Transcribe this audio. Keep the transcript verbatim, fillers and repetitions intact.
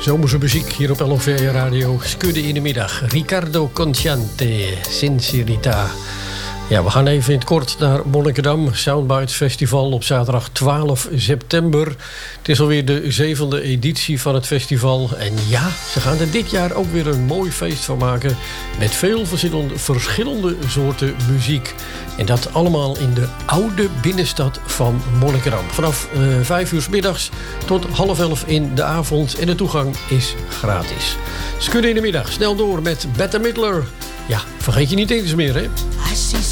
Zomerse muziek hier op L O V Radio. Skudde in de middag. Riccardo Conciante, Sincerità. Ja, we gaan even in het kort naar Monnikendam. Soundbites Festival op zaterdag twaalf september. Het is alweer de zevende editie van het festival. En ja, ze gaan er dit jaar ook weer een mooi feest van maken. Met veel verschillende, verschillende soorten muziek. En dat allemaal in de oude binnenstad van Monnikendam. Vanaf uh, vijf uur 's middags tot half elf in de avond. En de toegang is gratis. Skudde in de middag. Snel door met Bette Midler. Ja, vergeet je niet eens meer, hè?